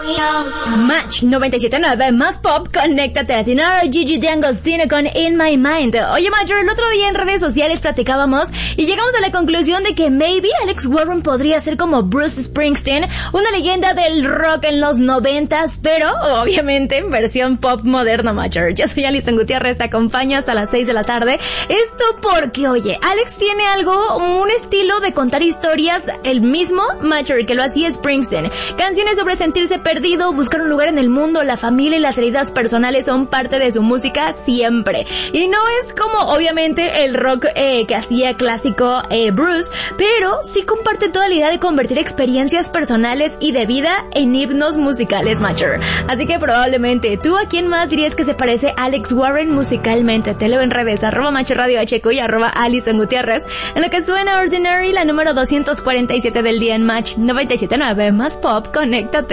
Match 97.9 más pop, conéctate a Dinero, Gigi D'Agostino con In My Mind. Oye, Major, el otro día en redes sociales platicábamos y llegamos a la conclusión de que maybe Alex Warren podría ser como Bruce Springsteen, una leyenda del rock en los 90s, pero obviamente en versión pop moderno, Major. Yo soy Alison Gutiérrez, te acompaño hasta las 6 de la tarde. Esto porque, oye, Alex tiene algo, un estilo de contar historias, el mismo, Major, que lo hacía Springsteen. Canciones sobre sentirse perdido, buscar un lugar en el mundo, la familia y las heridas personales son parte de su música siempre. Y no es como, obviamente, el rock que hacía clásico Bruce, pero sí comparte toda la idea de convertir experiencias personales y de vida en himnos musicales, Major. Así que probablemente, ¿tú a quién más dirías que se parece a Alex Warren musicalmente? Te leo en redes, @MachorRadioHQ y @Alison Gutiérrez. En lo que suena Ordinary, la número 247 del día en Match 97.9 más pop, conéctate.